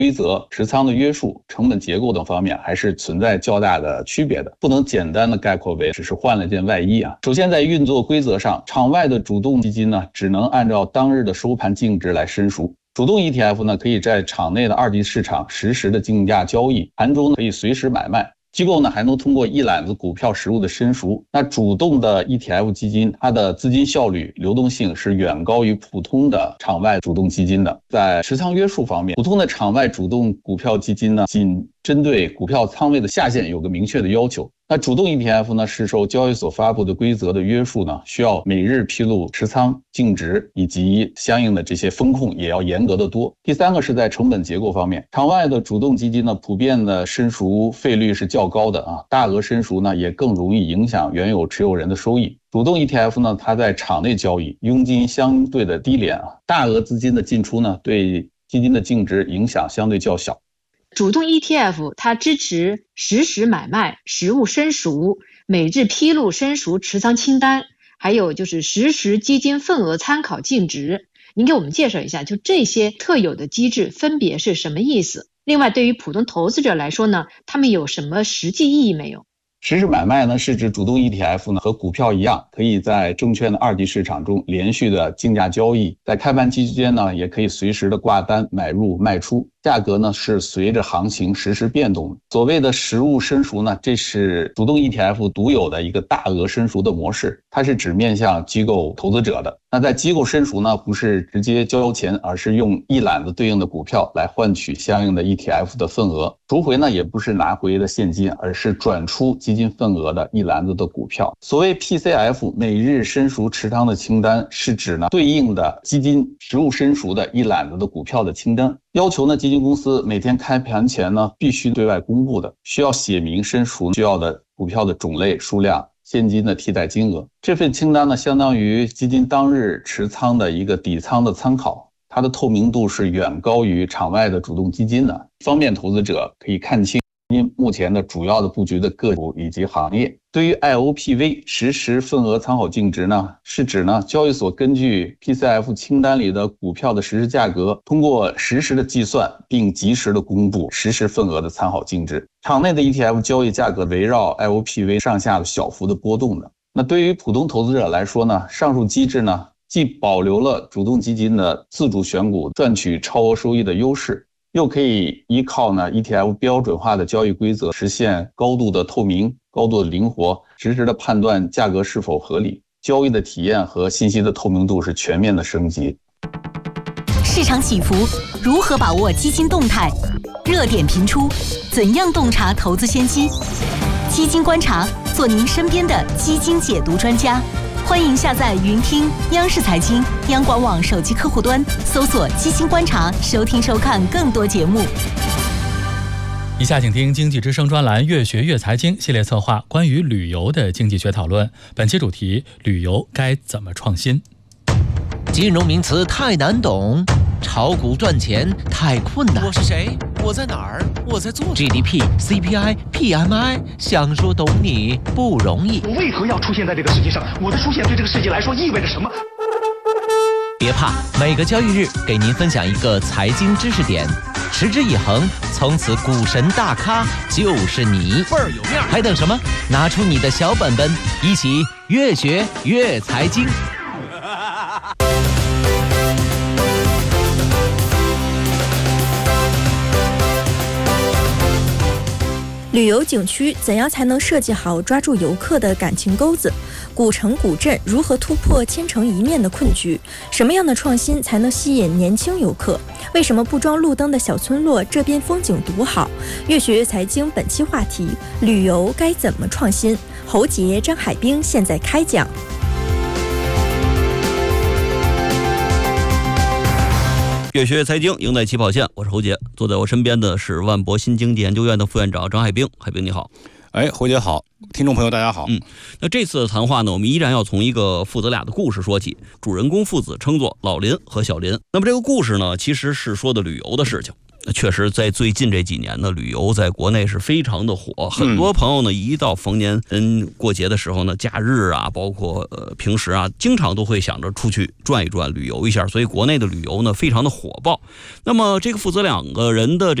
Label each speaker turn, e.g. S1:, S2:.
S1: 规则、持仓的约束、成本结构等方面还是存在较大的区别的，不能简单的概括为只是换了件外衣啊。首先在运作规则上，场外的主动基金呢，只能按照当日的收盘净值来申赎。主动 ETF 呢，可以在场内的二级市场实时的竞价交易，盘中可以随时买卖。机构呢还能通过一揽子股票实物的申赎。那主动的 ETF 基金，它的资金效率、流动性是远高于普通的场外主动基金的。在持仓约束方面，普通的场外主动股票基金呢，仅针对股票仓位的下限有个明确的要求。那主动 ETF 呢，是受交易所发布的规则的约束呢，需要每日披露持仓净值以及相应的这些风控也要严格的多。第三个是在成本结构方面，场外的主动基金呢，普遍的申赎费率是较高的啊，大额申赎呢也更容易影响原有持有人的收益。主动 ETF 呢，它在场内交易，佣金相对的低廉啊，大额资金的进出呢，对基金的净值影响相对较小。
S2: 主动 ETF 它支持实时买卖、实物申赎、每日披露申赎持仓清单，还有就是实时基金份额参考净值。您给我们介绍一下，就这些特有的机制分别是什么意思？另外，对于普通投资者来说呢，他们有什么实际意义没有？
S1: 实时买卖呢，是指主动 ETF 呢和股票一样，可以在证券的二级市场中连续的竞价交易，在开盘期间呢，也可以随时的挂单买入卖出，价格呢是随着行情实时变动。所谓的实物申赎呢，这是主动 ETF 独有的一个大额申赎的模式，它是只面向机构投资者的。那在机构申赎呢，不是直接交钱，而是用一揽子对应的股票来换取相应的 ETF 的份额。赎回呢，也不是拿回的现金，而是转出基金份额的一篮子的股票。所谓 PCF 每日申赎持仓的清单，是指呢对应的基金实物申赎的一揽子的股票的清单，要求呢基金公司每天开盘前呢必须对外公布的，需要写明申赎需要的股票的种类、数量、现金的替代金额。这份清单呢，相当于基金当日持仓的一个底仓的参考，它的透明度是远高于场外的主动基金的，方便投资者可以看清目前的主要的布局的个股以及行业。对于 IOPV 实时份额参考净值呢，是指呢交易所根据 PCF 清单里的股票的实时价格，通过实时的计算并及时的公布实时份额的参考净值。场内的 ETF 交易价格围绕 IOPV 上下的小幅的波动的。那对于普通投资者来说呢，上述机制呢既保留了主动基金的自主选股赚取超额收益的优势，又可以依靠呢 ETF 标准化的交易规则，实现高度的透明、高度的灵活，实时的判断价格是否合理，交易的体验和信息的透明度是全面的升级。
S3: 市场起伏，如何把握基金动态？热点频出，怎样洞察投资先机？基金观察，做您身边的基金解读专家。欢迎下载云听央视财经、央广网手机客户端，搜索基金观察，收听收看更多节目。
S4: 以下请听经济之声专栏越学越财经系列策划关于旅游的经济学讨论，本期主题：旅游该怎么创新？
S5: 金融名词太难懂，炒股赚钱太困难。
S6: 我是谁？我在哪儿？我在做什么？
S5: GDP、CPI、PMI， 想说懂你不容易。
S7: 我为何要出现在这个世界上？我的出现对这个世界来说意味着什么？
S5: 别怕，每个交易日给您分享一个财经知识点，持之以恒，从此股神大咖就是你，
S6: 倍儿有面。
S5: 还等什么？拿出你的小本本，一起越学越财经。
S8: 旅游景区怎样才能设计好抓住游客的感情钩子？古城古镇如何突破千城一面的困局？什么样的创新才能吸引年轻游客？为什么不装路灯的小村落这边风景独好？越学越财经本期话题：旅游该怎么创新？侯杰、张海滨现在开讲。
S9: 越学越财经，赢在起跑线。我是侯杰，坐在我身边的是万博新经济研究院的副院长张海滨。海滨你好。
S10: 侯杰好，听众朋友大家好。
S9: 那这次的谈话呢，我们依然要从一个父子俩的故事说起。主人公父子称作老林和小林。那么这个故事呢，其实是说的旅游的事情。 确实，在最近这几年呢，旅游在国内是非常的火。很多朋友呢，一到逢年过节的时候呢，假日啊，包括平时啊，经常都会想着出去转一转、旅游一下。所以国内的旅游呢，非常的火爆。那么这个父子两个人的